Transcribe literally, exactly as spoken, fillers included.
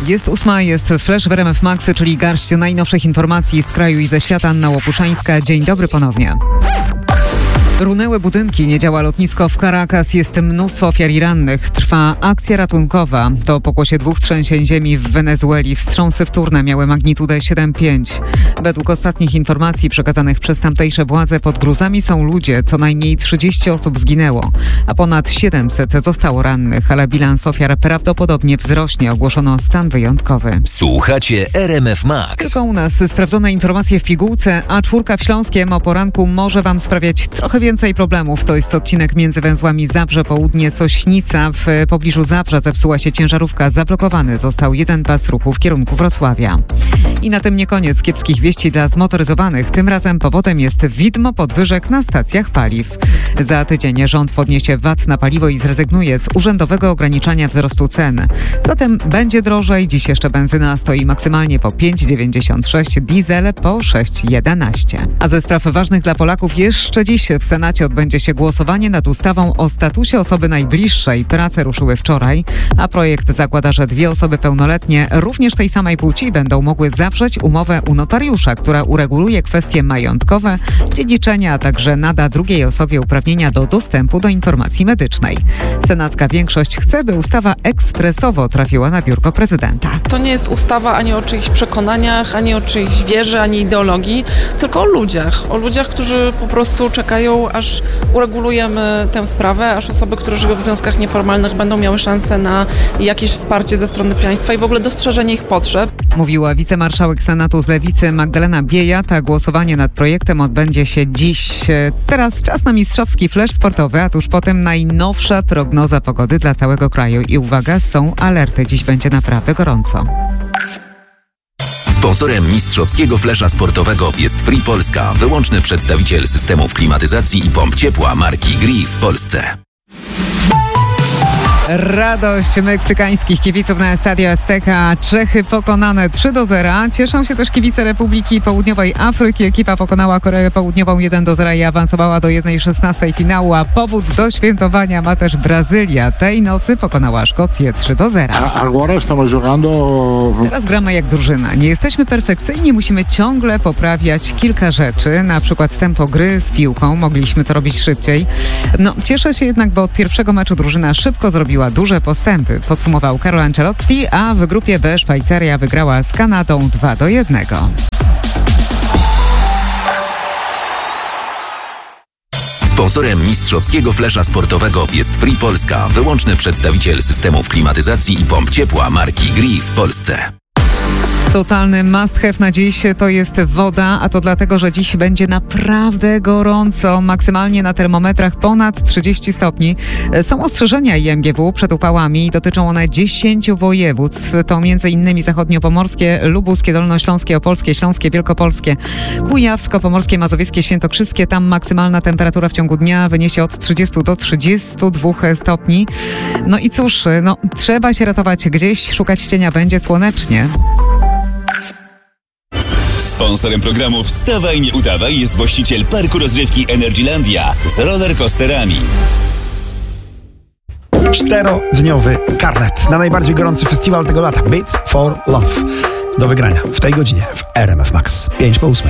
Jest ósma, jest Flash w R M F Max, czyli garść najnowszych informacji z kraju i ze świata. Anna Łopuszańska. Dzień dobry ponownie. Runęły budynki, nie działa lotnisko w Caracas, jest mnóstwo ofiar i rannych. Trwa akcja ratunkowa. To pokłosie dwóch trzęsień ziemi w Wenezueli. Wstrząsy wtórne miały magnitudę siedem pięć. Według ostatnich informacji przekazanych przez tamtejsze władze pod gruzami są ludzie. Co najmniej trzydzieści osób zginęło, a ponad siedemset zostało rannych, ale bilans ofiar prawdopodobnie wzrośnie. Ogłoszono stan wyjątkowy. Słuchacie R M F Max. Tylko u nas sprawdzone informacje w pigułce, a czwórka w Śląskiem o poranku może Wam sprawiać trochę więcej problemów. To jest odcinek między węzłami Zabrze Południe Sośnica. W pobliżu Zabrza zepsuła się ciężarówka. Zablokowany został jeden pas ruchu w kierunku Wrocławia. I na tym nie koniec kiepskich wieści dla zmotoryzowanych. Tym razem powodem jest widmo podwyżek na stacjach paliw. Za tydzień rząd podniesie V A T na paliwo i zrezygnuje z urzędowego ograniczania wzrostu cen. Zatem będzie drożej. Dziś jeszcze benzyna stoi maksymalnie po pięć dziewięćdziesiąt sześć, diesel po sześć jedenaście. A ze spraw ważnych dla Polaków jeszcze dziś w Senacie odbędzie się głosowanie nad ustawą o statusie osoby najbliższej. Prace ruszyły wczoraj, a projekt zakłada, że dwie osoby pełnoletnie, również tej samej płci, będą mogły zawrzeć umowę u notariusza, która ureguluje kwestie majątkowe, dziedziczenia, a także nada drugiej osobie uprawnienia do dostępu do informacji medycznej. Senacka większość chce, by ustawa ekspresowo trafiła na biurko prezydenta. To nie jest ustawa ani o czyichś przekonaniach, ani o czyichś wierze, ani ideologii, tylko o ludziach. O ludziach, którzy po prostu czekają, aż uregulujemy tę sprawę, aż osoby, które żyją w związkach nieformalnych, będą miały szansę na jakieś wsparcie ze strony państwa i w ogóle dostrzeżenie ich potrzeb. Mówiła wicemarszałek Senatu z Lewicy Magdalena Biejat, a głosowanie nad projektem odbędzie się dziś. Teraz czas na mistrzowski flash sportowy, a tuż potem najnowsza prognoza pogody dla całego kraju. I uwaga, są alerty. Dziś będzie naprawdę gorąco. Sponsorem mistrzowskiego flesza sportowego jest Free Polska, wyłączny przedstawiciel systemów klimatyzacji i pomp ciepła marki Gree w Polsce. Radość meksykańskich kibiców na Estadio Azteca. Czechy pokonane trzy do zera. Cieszą się też kibice Republiki Południowej Afryki. Ekipa pokonała Koreę Południową jeden do zera i awansowała do jednej szesnastej finału, a powód do świętowania ma też Brazylia. Tej nocy pokonała Szkocję trzy do zera. Teraz gramy jak drużyna. Nie jesteśmy perfekcyjni, musimy ciągle poprawiać kilka rzeczy, na przykład tempo gry z piłką. Mogliśmy to robić szybciej. No, cieszę się jednak, bo od pierwszego meczu drużyna szybko zrobiła duże postępy, podsumował Carlo Ancelotti, a w grupie B Szwajcaria wygrała z Kanadą dwa do jednego. Sponsorem mistrzowskiego flesza sportowego jest Free Polska, wyłączny przedstawiciel systemów klimatyzacji i pomp ciepła marki Gree w Polsce. Totalny must have na dziś to jest woda, a to dlatego, że dziś będzie naprawdę gorąco. Maksymalnie na termometrach ponad trzydzieści stopni. Są ostrzeżenia I M G W przed upałami i dotyczą one dziesięciu województw. To m.in. zachodniopomorskie, lubuskie, dolnośląskie, opolskie, śląskie, wielkopolskie, kujawsko-pomorskie, mazowieckie, świętokrzyskie. Tam maksymalna temperatura w ciągu dnia wyniesie od trzydziestu do trzydziestu dwóch stopni. No i cóż, no, trzeba się ratować gdzieś, szukać cienia będzie słonecznie. Sponsorem programu Wstawaj, nie udawaj jest właściciel parku rozrywki Energylandia z rollercoasterami. Czterodniowy karnet na najbardziej gorący festiwal tego lata. Beats for Love. Do wygrania w tej godzinie w R M F Max. pięć po ósmej.